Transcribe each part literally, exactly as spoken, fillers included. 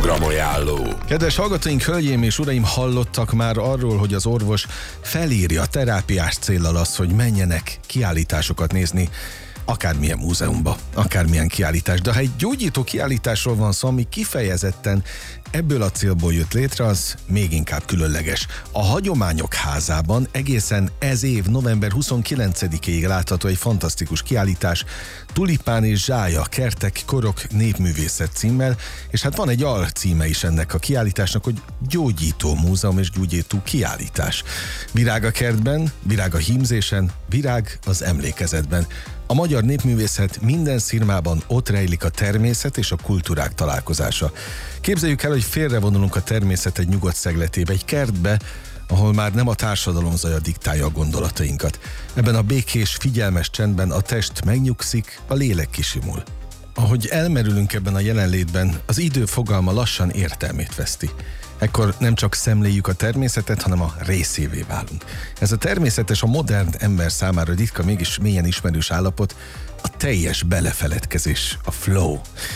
Programajánló. Kedves hallgatóink, hölgyeim és uraim, hallottak már arról, hogy az orvos felírja terápiás céllal azt, hogy menjenek kiállításokat nézni, akármilyen múzeumba, akármilyen kiállítás. De ha egy gyógyító kiállításról van szó, ami kifejezetten ebből a célból jött létre, az még inkább különleges. A Hagyományok Házában egészen ez év november huszonkilencedikéig látható egy fantasztikus kiállítás, Tulipán és Zsája, Kertek, Korok, Népművészet címmel, és hát van egy alcíme is ennek a kiállításnak, hogy Gyógyító Múzeum és Gyógyító Kiállítás. Virág a kertben, virág a hímzésen, virág az emlékezetben. A magyar népművészet minden szirmában ott rejlik a természet és a kultúrák találkozása. Képzeljük el, hogy félrevonulunk a természet egy nyugodt szegletébe, egy kertbe, ahol már nem a társadalom zaja diktálja a gondolatainkat. Ebben a békés, figyelmes csendben a test megnyugszik, a lélek kisimul. Ahogy elmerülünk ebben a jelenlétben, az idő fogalma lassan értelmét veszti. Ekkor nem csak szemléljük a természetet, hanem a részévé válunk. Ez a természetes, a modern ember számára ritka, mégis mélyen ismerős állapot, a teljes belefeledkezés, a flow.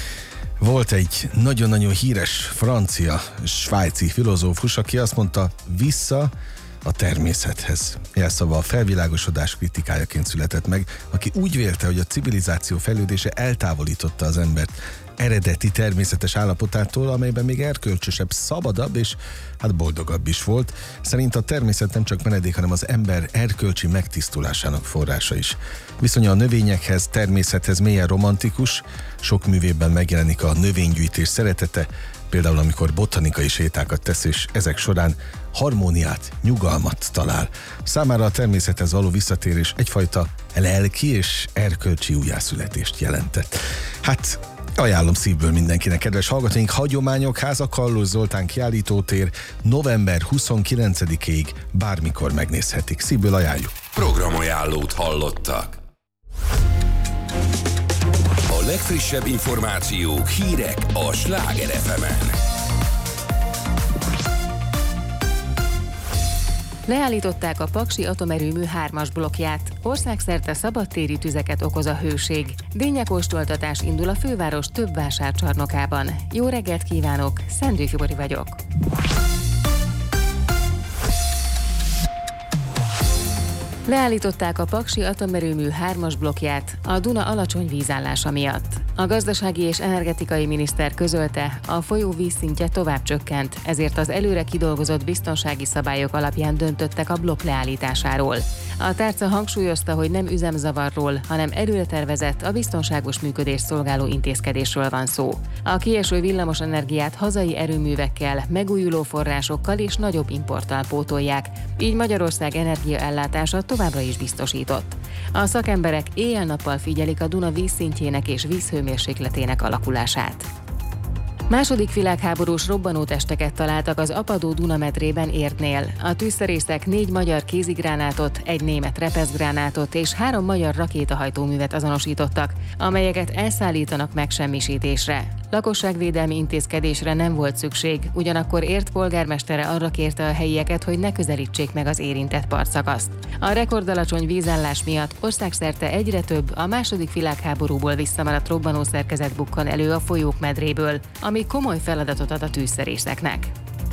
Volt egy nagyon-nagyon híres francia, svájci filozófus, aki azt mondta, vissza a természethez. Jelszava a felvilágosodás kritikájaként született meg, aki úgy vélte, hogy a civilizáció fejlődése eltávolította az embert eredeti természetes állapotától, amelyben még erkölcsösebb, szabadabb és hát boldogabb is volt. Szerint a természet nem csak menedék, hanem az ember erkölcsi megtisztulásának forrása is. Viszonya a növényekhez, természethez mélyen romantikus, sok művében megjelenik a növénygyűjtés szeretete, például amikor botanikai sétákat tesz, és ezek során harmóniát, nyugalmat talál. Számára a természethez való visszatérés egyfajta lelki és erkölcsi újjászületést jelentett. Hát ajánlom szívből mindenkinek, kedves hallgatóink, Hagyományok Háza, Kallós Zoltán kiállítótér, november huszonkilencedikéig bármikor megnézhetik. Szívből ajánljuk. Programajánlót hallottak. A legfrissebb információk, hírek a Sláger ef emen. Leállították a paksi atomerőmű hármas blokkját. Országszerte szabadtéri tüzeket okoz a hőség. Dinnyekóstoltatás indul a főváros több vásárcsarnokában. Jó reggelt kívánok, Szendő Fibori vagyok. Leállították a paksi atomerőmű hármas blokkját a Duna alacsony vízállása miatt. A gazdasági és energetikai miniszter közölte, a folyó vízszintje tovább csökkent, ezért az előre kidolgozott biztonsági szabályok alapján döntöttek a blokk leállításáról. A tárca hangsúlyozta, hogy nem üzemzavarról, hanem előre tervezett, a biztonságos működést szolgáló intézkedésről van szó. A kieső villamos energiát hazai erőművekkel, megújuló forrásokkal és nagyobb importtal pótolják, így Magyarország energiaellátása továbbra is biztosított. A szakemberek éjjel-nappal figyelik a Duna vízszintjének és vízhőmérsékletének alakulását. Második világháborús robbanótesteket találtak az apadó Dunamedrében Érdnél. A tűzszerészek négy magyar kézigránátot, egy német repeszgránátot és három magyar rakétahajtóművet azonosítottak, amelyeket elszállítanak megsemmisítésre. Lakosságvédelmi intézkedésre nem volt szükség, ugyanakkor Érd polgármestere arra kérte a helyieket, hogy ne közelítsék meg az érintett partszakaszt. A rekordalacsony vízállás miatt országszerte egyre több a második világháborúból visszamaradt robbanószerkezet bukkan elő a folyók medréből, ami komoly feladatot ad a tűzszerészeknek.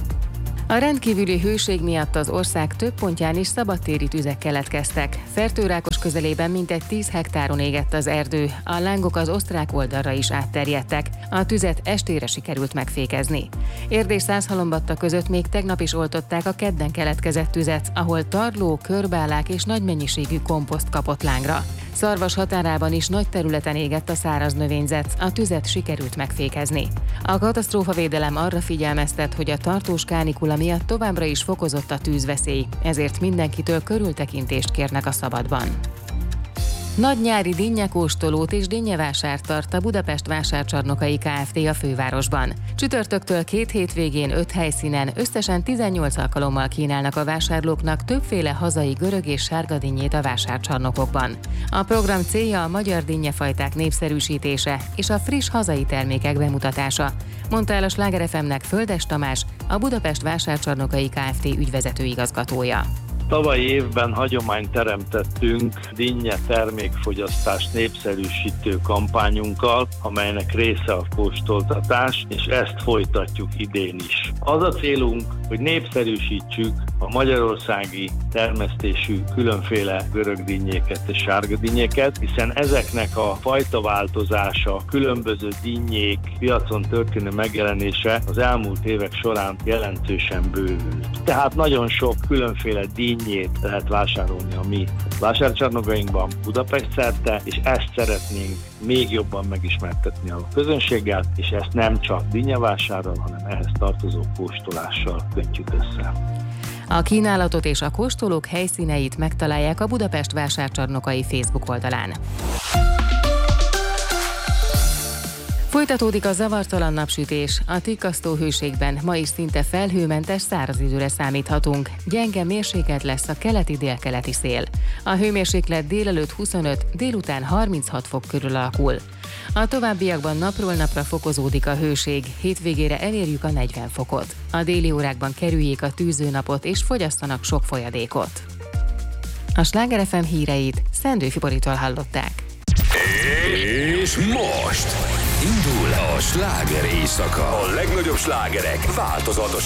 A rendkívüli hőség miatt az ország több pontján is szabadtéri tüzek keletkeztek. Fertőrákos közelében mintegy tíz hektáron égett az erdő, a lángok az osztrák oldalra is átterjedtek, a tüzet estére sikerült megfékezni. Érd és Százhalombatta között még tegnap is oltották a kedden keletkezett tüzet, ahol tarló, körbálák és nagy mennyiségű komposzt kapott lángra. Szarvas határában is nagy területen égett a száraz növényzet, a tüzet sikerült megfékezni. A katasztrófavédelem arra figyelmeztet, hogy a tartós kánikula miatt továbbra is fokozott a tűzveszély, ezért mindenkitől körültekintést kérnek a szabadban. Nagy nyári dinnyekóstolót és dinnyevásárt tart a Budapest Vásárcsarnokai Kft. A fővárosban. Csütörtöktől két hétvégén öt helyszínen összesen tizennyolc alkalommal kínálnak a vásárlóknak többféle hazai görög és sárga dinnyét a vásárcsarnokokban. A program célja a magyar dinnyefajták népszerűsítése és a friss hazai termékek bemutatása, mondta el a Sláger ef emnek Földes Tamás, a Budapest Vásárcsarnokai Kft. Ügyvezető igazgatója. Tavalyi évben hagyományt teremtettünk dinnye termékfogyasztást népszerűsítő kampányunkkal, amelynek része a kóstoltatás, és ezt folytatjuk idén is. Az a célunk, hogy népszerűsítsük a magyarországi termesztésű különféle görögdinnyéket és sárgadinnyéket, hiszen ezeknek a fajtaváltozása, különböző dinnyék piacon történő megjelenése az elmúlt évek során jelentősen bővült. Tehát nagyon sok különféle dinnyét lehet vásárolni a mi vásárcsarnokainkban Budapest szerte, és ezt szeretnénk még jobban megismertetni a közönséggel, és ezt nem csak dinnyevásárral, hanem ehhez tartozó kóstolással kötjük össze. A kínálatot és a kóstolók helyszíneit megtalálják a Budapest Vásárcsarnokai Facebook oldalán. Folytatódik a zavartalan napsütés. A Tikkasztó hőségben ma is szinte felhőmentes száraz időre számíthatunk. Gyenge mérsékelt lesz a keleti-délkeleti szél. A hőmérséklet délelőtt huszonöt, délután harminchat fok körül alakul. A továbbiakban napról napra fokozódik a hőség, hétvégére elérjük a negyven fokot. A déli órákban kerüljék a tűzőnapot és fogyasszanak sok folyadékot. A Sláger ef em híreit Szendőfi Boritól hallották. És most indul a sláger éjszaka. A legnagyobb slágerek változatos